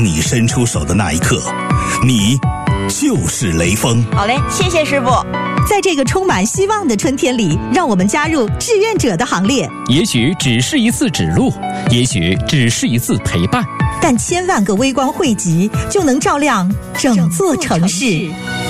你伸出手的那一刻，你就是雷锋。 好嘞，谢谢师傅。 在这个充满希望的春天里，让我们加入志愿者的行列。 也许只是一次指路，也许只是一次陪伴， 但千万个微光汇集，就能照亮整座城市。